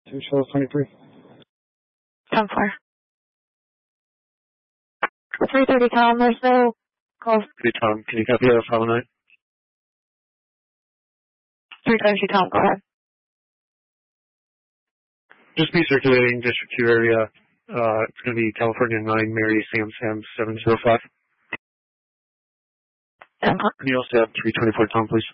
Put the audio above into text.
2 Charles 23. 10-4. 330 Tom, there's no call. Hey, Tom, can you copy that 509? 330 Tom, go ahead. Just be circulating District 2 area. It's going to be California 9, Mary Sam 705. Can you also have 324 Tom, please?